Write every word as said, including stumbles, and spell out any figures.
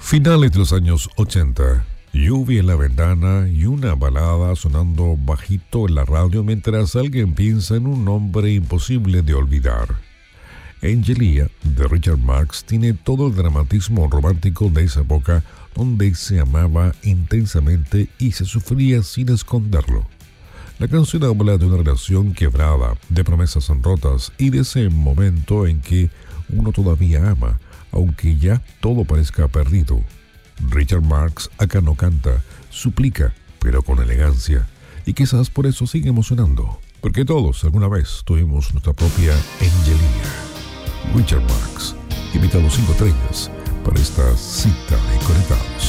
Finales de los años ochenta, lluvia en la ventana y una balada sonando bajito en la radio mientras alguien piensa en un nombre imposible de olvidar. Angelia, de Richard Marx, tiene todo el dramatismo romántico de esa época donde se amaba intensamente y se sufría sin esconderlo. La canción habla de una relación quebrada, de promesas rotas y de ese momento en que uno todavía ama, aunque ya todo parezca perdido. Richard Marx acá no canta, suplica, pero con elegancia, y quizás por eso sigue emocionando, porque todos alguna vez tuvimos nuestra propia Angelia. Richard Marx, invitado cinco estrellas para esta cita de Conectados.